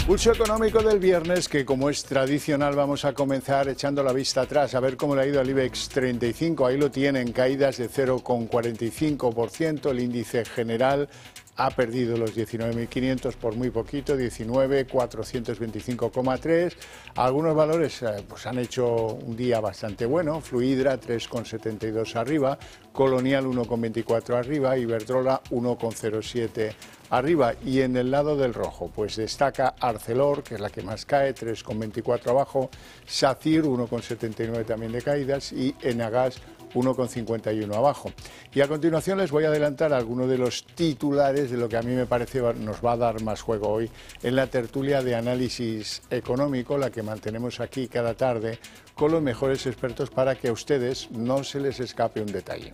Pulso económico del viernes que, como es tradicional, vamos a comenzar echando la vista atrás a ver cómo le ha ido al IBEX 35. Ahí lo tienen, caídas de 0,45%. El índice general ha perdido los 19.500 por muy poquito, 19.425,3. Algunos valores pues han hecho un día bastante bueno. Fluidra 3,72 arriba, Colonial 1,24 arriba, Iberdrola 1,07 arriba. Y en el lado del rojo pues destaca Arcelor, que es la que más cae, 3,24 abajo, SACIR 1,79 también de caídas y Enagas 1,51 abajo. Y a continuación les voy a adelantar algunos de los titulares de lo que a mí me parece nos va a dar más juego hoy en la tertulia de análisis económico, la que mantenemos aquí cada tarde con los mejores expertos para que a ustedes no se les escape un detalle.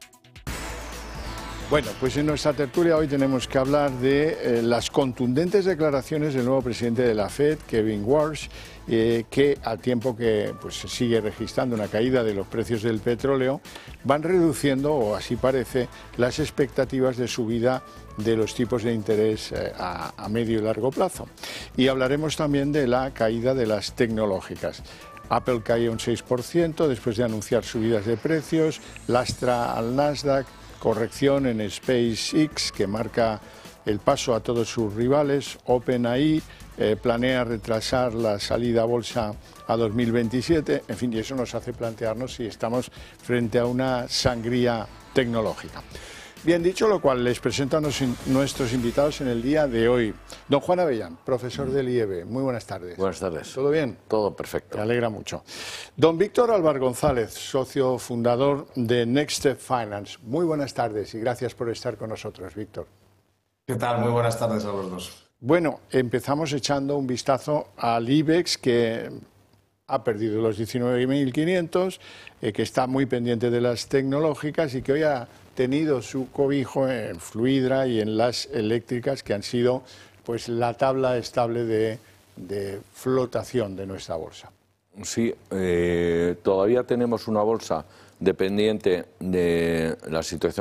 Bueno, pues en nuestra tertulia hoy tenemos que hablar de las contundentes declaraciones del nuevo presidente de la FED, Kevin Warsh, que al tiempo que pues, se sigue registrando una caída de los precios del petróleo, van reduciendo, o así parece, las expectativas de subida de los tipos de interés a medio y largo plazo. Y hablaremos también de la caída de las tecnológicas. Apple cae un 6% después de anunciar subidas de precios, lastra al Nasdaq, corrección en SpaceX que marca el paso a todos sus rivales. OpenAI planea retrasar la salida a bolsa a 2027. En fin, y eso nos hace plantearnos si estamos frente a una sangría tecnológica. Bien, dicho lo cual, les presento a nuestros invitados en el día de hoy. Don Juan Avellán, profesor del IEB. Muy buenas tardes. Buenas tardes. ¿Todo bien? Todo perfecto. Me alegra mucho. Don Víctor Álvar González, socio fundador de Next Step Finance. Muy buenas tardes y gracias por estar con nosotros, Víctor. ¿Qué tal? Muy buenas tardes a los dos. Bueno, empezamos echando un vistazo al IBEX, que ha perdido los 19.500, que está muy pendiente de las tecnológicas y que hoy ha tenido su cobijo en Fluidra y en las eléctricas, que han sido pues la tabla estable de flotación de nuestra bolsa. Sí, todavía tenemos una bolsa dependiente de la situación